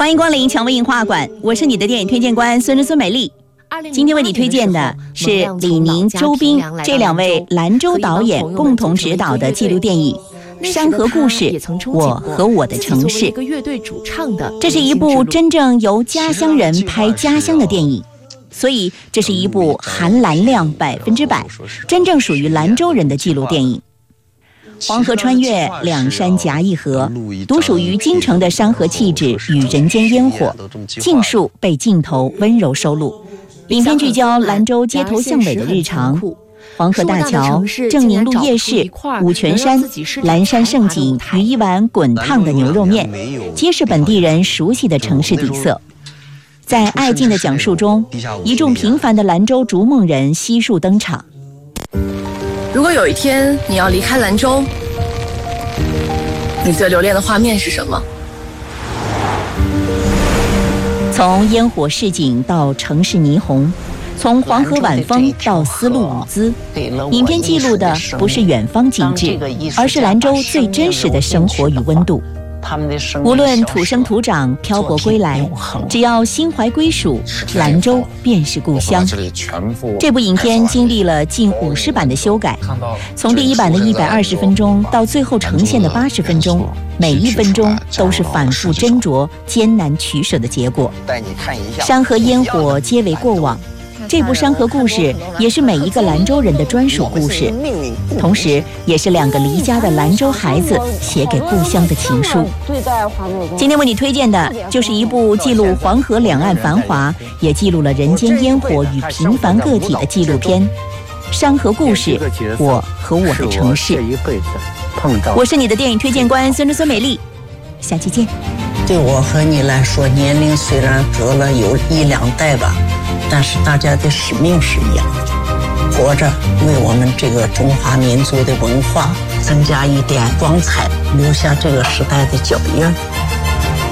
欢迎光临蔷薇映画馆，我是你的电影推荐官孙美丽。今天为你推荐的是李宁、周斌这两位兰州导演共同执导的纪录电影《山河故事：我和我的城市》。这是一部真正由家乡人拍家乡的电影，所以这是一部含兰量100%，真正属于兰州人的纪录电影。黄河穿越，两山夹一河，独属于京城的山河气质与人间烟火，尽数被镜头温柔收录。影片聚焦兰州街头巷尾的日常，黄河大桥、正宁路夜市、五泉山、蓝山胜景与一碗滚烫的牛肉面，皆是本地人熟悉的城市底色。在爱静的讲述中，一众平凡的兰州逐梦人悉数登场。 如果有一天你要离开兰州，你最留恋的画面是什么？ 从烟火市井到城市霓虹，从黄河晚风到丝路舞姿，影片记录的不是远方景致，而是兰州最真实的生活与温度。无论土生土长漂泊归来，只要心怀归属，兰州便是故乡。这部影片经历了近50版的修改，从第一版的120分钟到最后呈现的80分钟，每一分钟都是反复斟酌、艰难取舍的结果。山河烟火皆为过往，这部山河故事也是每一个兰州人的专属故事，同时也是2个离家的兰州孩子写给故乡的情书。今天为你推荐的就是一部记录黄河两岸繁华，也记录了人间烟火与平凡个体的纪录片《山河故事：我和我的城市》。我是你的电影推荐官孙美丽，下期见。 对我和你来说，年龄虽然隔了有1-2代吧，但是大家的使命是一样的，活着为我们这个中华民族的文化增加一点光彩，留下这个时代的脚印。